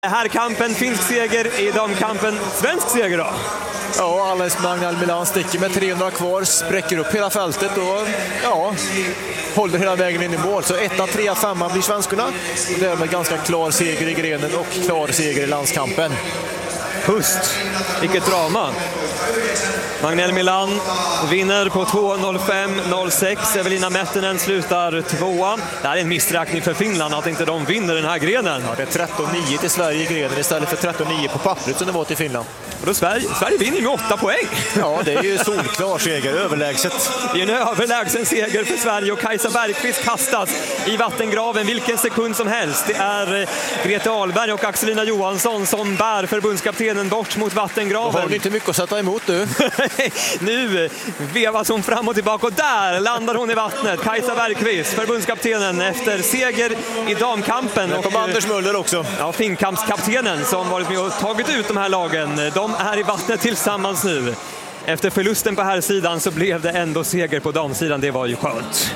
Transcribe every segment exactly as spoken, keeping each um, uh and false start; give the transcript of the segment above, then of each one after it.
Herrkampen, finsk seger, i damkampen, svensk seger då? Ja, Ales Magnal Milan sticker med trehundra kvar, spräcker upp hela fältet och ja, håller hela vägen in i mål. Så ettan, trea, femman blir svenskorna. Därmed ganska klar seger i grenen och klar seger i landskampen. Pust, vilket drama. Magnel Milan vinner på två noll fem noll sex. Evelina Mettinen slutar tvåa. Det här är en missräkning för Finland att inte de vinner den här grenen. Ja, det är tretton nio till Sverige i grenen istället för tretton nio på pappret som det var till Finland. Och då Sverige, Sverige vinner med åtta poäng. Ja, det är ju solklar seger, överlägset. Det är en överlägsen seger för Sverige och Kajsa Bergqvist kastas i vattengraven vilken sekund som helst. Det är Grete Ahlberg och Axelina Johansson som bär förbundskaptenen bort mot vattengraven. Då har ni inte mycket att sätta emot du. Nu vevas hon fram och tillbaka och där landar hon i vattnet. Kajsa Bergqvist, förbundskaptenen efter seger i damkampen. Där kom och Anders Möller också. Ja, finkampskaptenen som varit med och tagit ut de här lagen. De är i vattnet tillsammans nu. Efter förlusten på här sidan så blev det ändå seger på damsidan. Det var ju skönt.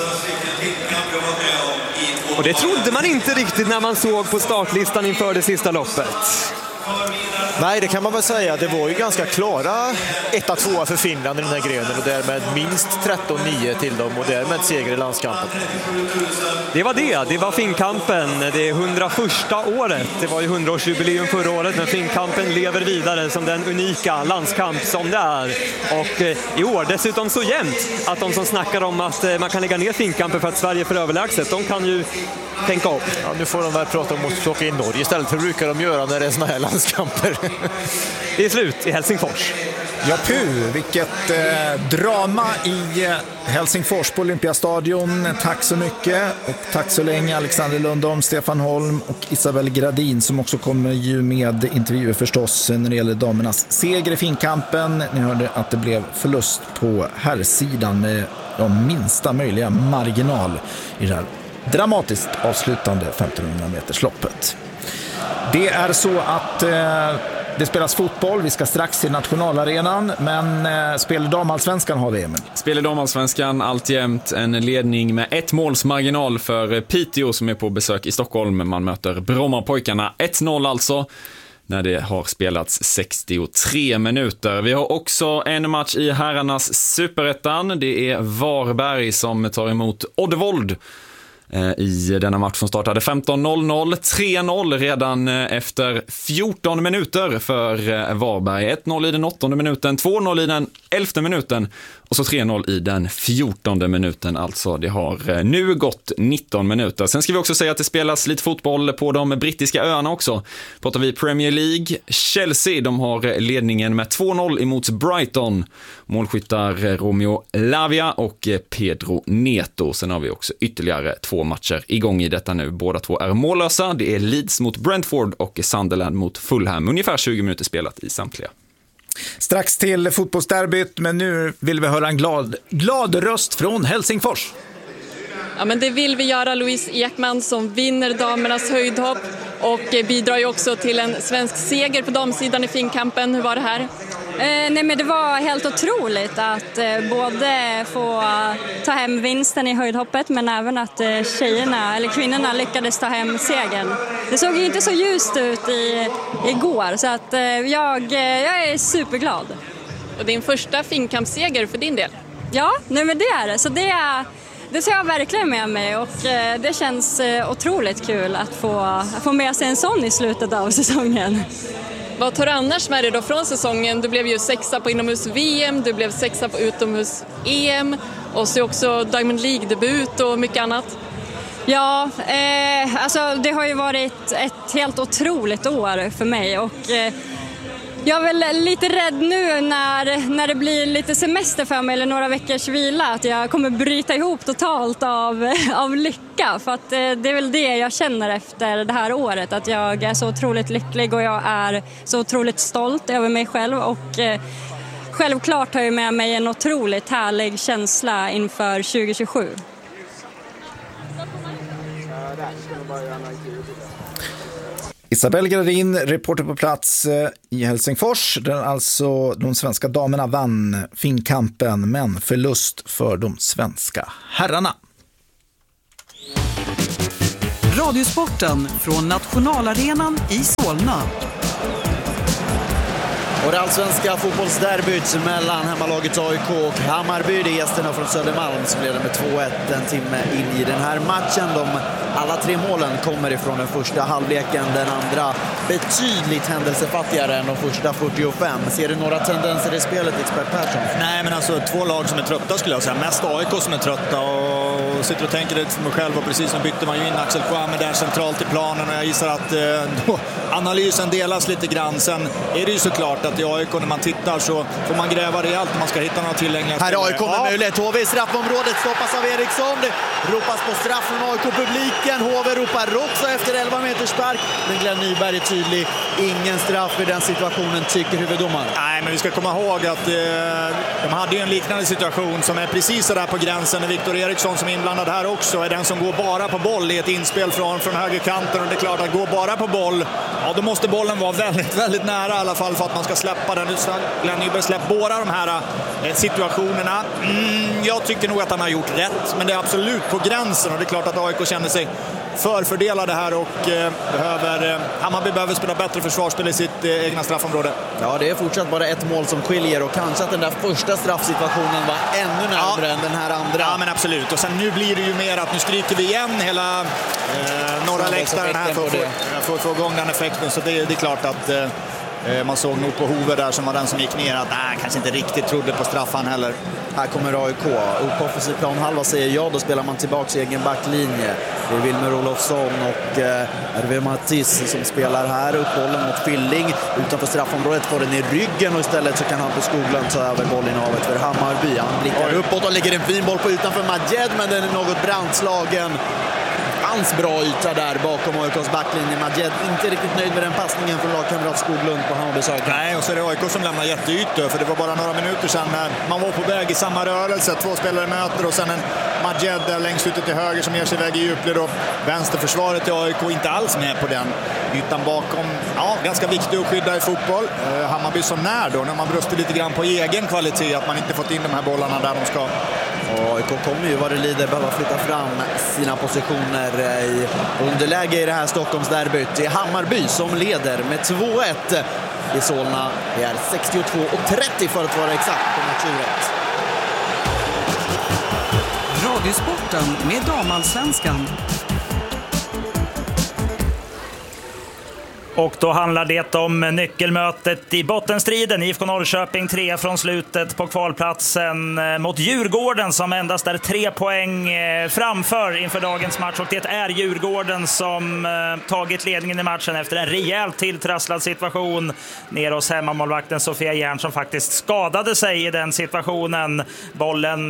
Och det trodde man inte riktigt när man såg på startlistan inför det sista loppet. Nej, det kan man väl säga. Det var ju ganska klara ett två för Finland i den här grenen och därmed minst tretton nio till dem och därmed seger i landskampen. Det var det. Det var finkampen. Det är hundraförsta året. Det var ju hundraårsjubileum förra året, men finkampen lever vidare som den unika landskamp som det är. Och eh, i år dessutom så jämnt att de som snackar om att eh, man kan lägga ner finkampen för att Sverige är för överlägset, de kan ju tänka upp. Ja, nu får de väl prata om att plocka in Norge istället för brukar de göra när det är såna här landskamper. Det är slut i Helsingfors. Ja, pu, vilket eh, drama i eh, Helsingfors på Olympiastadion. Tack så mycket och tack så länge Alexander Lundholm, Stefan Holm och Isabel Gradin som också kommer ju med intervjuer förstås när det gäller damernas seger i finkampen. Ni hörde att det blev förlust på herrsidan med de minsta möjliga marginal i det här dramatiskt avslutande femtonhundra meters loppet. Det är så att eh, det spelas fotboll. Vi ska strax till nationalarenan, men eh, spel i damallsvenskan har vi, Emil. Spel i damallsvenskan, alltjämt en ledning med ett måls marginal för Piteå som är på besök i Stockholm. Man möter Brommapojkarna ett noll alltså när det har spelats sextiotre minuter. Vi har också en match i herrarnas superettan. Det är Varberg som tar emot Oddevold i denna match som startade femton noll noll. tre noll redan efter fjorton minuter för Varberg. ett noll i den åttonde minuten, två noll i den elfte minuten och så tre noll i den fjortonde minuten. Alltså det har nu gått nitton minuter. Sen ska vi också säga att det spelas lite fotboll på de brittiska öarna också. Pratar vi Premier League. Chelsea, de har ledningen med två noll emot Brighton. Målskyttar Romeo Lavia och Pedro Neto. Sen har vi också ytterligare två matcher igång i detta nu. Båda två är mållösa. Det är Leeds mot Brentford och Sunderland mot Fulham. Ungefär tjugo minuter spelat i samtliga. Strax till fotbollsderbyt, men nu vill vi höra en glad, glad röst från Helsingfors. Ja, men det vill vi göra. Louise Ekman som vinner damernas höjdhopp och bidrar ju också till en svensk seger på damsidan i finkampen. Hur var det här? Eh, nej men det var helt otroligt att eh, både få ta hem vinsten i höjdhoppet men även att eh, tjejerna, eller kvinnorna lyckades ta hem segern. Det såg ju inte så ljust ut i, igår så att eh, jag, eh, jag är superglad. Och din första finkampsseger för din del? Ja, nej men det är det. Så det är... Det ser jag verkligen med mig och eh, det känns eh, otroligt kul att få, att få med sig en sån i slutet av säsongen. Vad tar du annars med dig då från säsongen? Du blev ju sexa på inomhus-V M, du blev sexa på utomhus-E M och så också Diamond League-debut och mycket annat. Ja, eh, alltså det har ju varit ett helt otroligt år för mig och eh, jag är väl lite rädd nu när, när det blir lite semester för mig eller några veckors vila att jag kommer bryta ihop totalt av, av lycka. För att det är väl det jag känner efter det här året. Att jag är så otroligt lycklig och jag är så otroligt stolt över mig själv. Och eh, självklart har jag med mig en otroligt härlig känsla inför tjugo tjugosju. Isabel Gradin, reporter på plats i Helsingfors, där alltså de svenska damerna vann finkampen, men förlust för de svenska herrarna. Radiosporten från Nationalarenan i Solna. Och det allsvenska fotbollsderbyt mellan hemmalaget A I K och Hammarby. Det är gästerna från Södermalm som leder med två ett en timme in i den här matchen. De, alla tre målen kommer ifrån den första halvleken. Den andra betydligt händelsefattigare än de första fyrtiofem. Ser du några tendenser i spelet, expert Persson? Nej, men alltså två lag som är trötta skulle jag säga. Mest A I K som är trötta och sitter och tänker lite för mig själv. Och precis nu bytte man ju in Axel Kouame där centralt i planen. Och jag gissar att eh, då, analysen delas lite grann. Sen är det ju såklart att i A I K när man tittar så får man gräva rejält om man ska hitta några tilläggliga. Här är A I K med ja. möjlighet. H V i straffområdet stoppas av Eriksson. Det ropas på straff från A I K-publiken. H V ropar också efter elva meters spark. Men Glenn Nyberg är tydlig. Ingen straff i den situationen, tycker huvuddomaren. Nej, men vi ska komma ihåg att eh, de hade ju en liknande situation som är precis där på gränsen. När Viktor Eriksson som är inblandad här också är den som går bara på boll i ett inspel från, från högerkanten. Och det är klart att gå bara på boll, ja då måste bollen vara väldigt, väldigt nära i alla fall för att man ska släppa den. Glenn Nyberg släppt båda de här eh, situationerna. Mm, jag tycker nog att han har gjort rätt, men det är absolut på gränsen och det är klart att A I K känner sig förfördelade här och eh, behöver, eh, Hammarby behöver spela bättre försvarsspel i sitt eh, egna straffområde. Ja, det är fortsatt bara ett mål som skiljer och kanske att den där första straffsituationen var ännu närmare ja. än den här andra. Ja, men absolut. Och sen nu blir det ju mer att nu skriker vi igen hela eh, norra läktaren här för, för, för att få igång den effekten. Så det, det är klart att eh, man såg nog på Hove där som var den som gick ner att nej, kanske inte riktigt trodde på straffan heller. Här kommer A I K. Upp offensiv planhalva säger ja, då spelar man tillbaka i egen backlinje. Det är Wilmer Olofsson och eh, Hervé Mattis som spelar här. Upp bollen mot Filling. Utanför straffområdet får den i ryggen och istället så kan Hampus Skoglund ta över bollinnehavet för Hammarby. Han blickar Oj. uppåt och lägger en fin boll på utanför Majed, men den är något brandslagen. Fanns bra yta där bakom A I K:s backlinje. Majed inte riktigt nöjd med den passningen från lagkamrat Skoglund på Hammarbys höger. Nej, och så är det A I K som lämnar jätteytor, för det var bara några minuter sedan när man var på väg i samma rörelse. Två spelare möter och sen en Majed där längst ute till höger som ger sig iväg i djupled och vänsterförsvaret i A I K inte alls med på den ytan bakom. Ja, ganska viktigt att skydda i fotboll. Eh, Hammarby som när då, när man bröstar lite grann på egen kvalitet, att man inte fått in de här bollarna där de ska. A I K kommer ju vad det lider behöva flytta fram sina positioner i underläge i det här Stockholmsderbyt. Det är Hammarby som leder med två ett i Solna. Det är sextiotvå och trettio för att vara exakt på matchuret. Radiosporten med Damallsvenskan. Och då handlar det om nyckelmötet i bottenstriden. I F K Norrköping tre från slutet på kvalplatsen mot Djurgården som endast är tre poäng framför inför dagens match. Och det är Djurgården som tagit ledningen i matchen efter en rejält tilltrasslad situation ner hos hemmamålvakten Sofia Järn som faktiskt skadade sig i den situationen. Bollen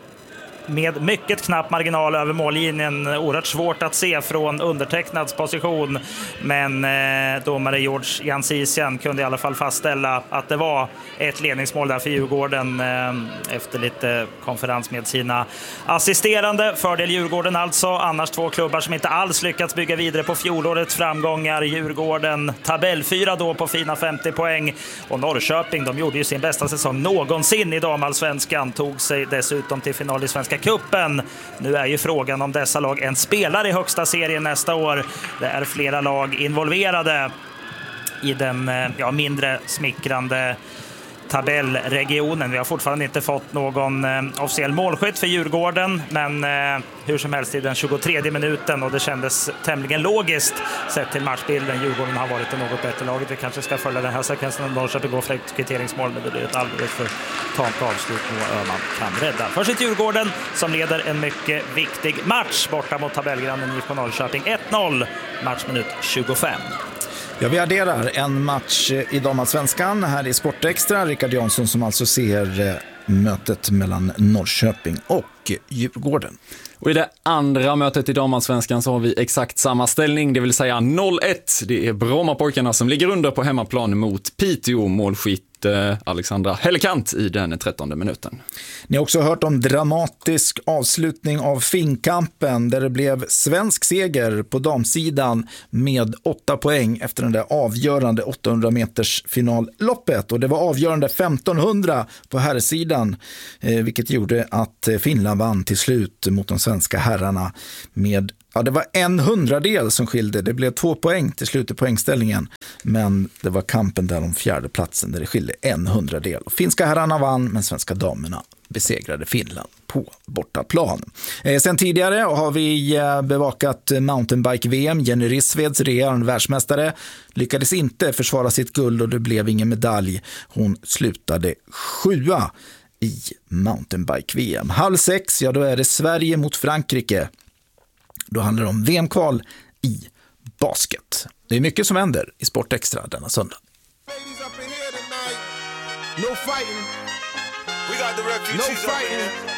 med mycket knapp marginal över mållinjen. Oerhört svårt att se från undertecknads position. Men eh, domare George Jansisian kunde i alla fall fastställa att det var ett ledningsmål där för Djurgården eh, efter lite konferens med sina assisterande. Fördel Djurgården alltså. Annars två klubbar som inte alls lyckats bygga vidare på fjolårets framgångar. Djurgården tabellfyra då på fina femtio poäng. Och Norrköping, de gjorde ju sin bästa säsong någonsin i damallsvenskan. Tog sig dessutom till final i Svenska Cupen. Nu är ju frågan om dessa lag en spelar i högsta serien nästa år. Det är flera lag involverade i den ja, mindre smickrande tabellregionen. Vi har fortfarande inte fått någon eh, officiell målskytt för Djurgården, men eh, hur som helst i den tjugotredje minuten, och det kändes tämligen logiskt sett till matchbilden. Djurgården har varit det något bättre laget. Vi kanske ska följa den här sekvensen om Norrköping går för ett kvitteringsmål, men det blir ett alldeles för tamt avslut och Öhman kan rädda för sitt Djurgården som leder en mycket viktig match borta mot tabellgrannen I F K Norrköping. ett noll, matchminut tjugofem. Ja, vi adderar en match i damallsvenskan här i Sportextra. Rickard Jansson som alltså ser mötet mellan Norrköping och Djurgården. Och i det andra mötet i damallsvenskan så har vi exakt samma ställning, det vill säga noll ett. Det är Brommapojkarna som ligger under på hemmaplan mot Piteå. Målskytt Alexandra Hellekant i den trettonde minuten. Ni har också hört om dramatisk avslutning av Finnkampen där det blev svensk seger på damsidan med åtta poäng efter den där avgörande åttahundra meters finalloppet, och det var avgörande femtonhundra på herrsidan, eh, vilket gjorde att Finland vann till slut mot de svenska herrarna med Ja, det var en hundradel som skilde. Det blev två poäng till slut i poängställningen. Men det var kampen där om fjärde platsen där det skilde en hundradel. Finska herrarna vann, men svenska damerna besegrade Finland på bortaplan. Eh, sen tidigare har vi eh, bevakat mountainbike-V M. Jenny Rissveds, regerande världsmästare, lyckades inte försvara sitt guld och det blev ingen medalj. Hon slutade sjua i mountainbike-V M. Halv sex, ja då är det Sverige mot Frankrike. Då handlar det om V M-kval i basket. Det är mycket som händer i Sport Extra denna söndag. No fighting. We got the refugees no fighting.